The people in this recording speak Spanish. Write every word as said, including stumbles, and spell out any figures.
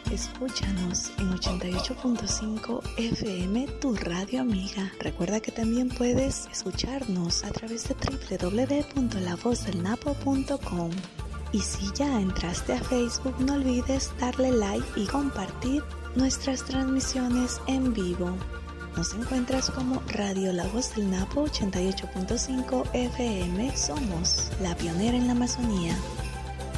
Escúchanos en ochenta y ocho punto cinco F M, tu radio amiga. Recuerda que también puedes escucharnos a través de doble u doble u doble u punto la voz del napo punto com. Y si ya entraste a Facebook, no olvides darle like y compartir nuestras transmisiones en vivo. Nos encuentras como Radio La Voz del Napo ochenta y ocho punto cinco F M. Somos la pionera en la Amazonía.